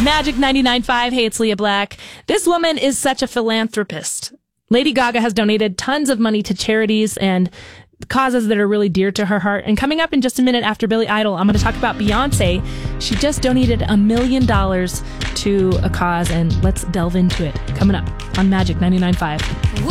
Magic 99.5. Hey, it's Leah Black. This woman is such a philanthropist. Lady Gaga has donated tons of money to charities and causes that are really dear to her heart. And coming up in just a minute after Billy Idol, I'm going to talk about Beyonce. She just donated $1 million to a cause, and let's delve into it. Coming up on Magic 99.5.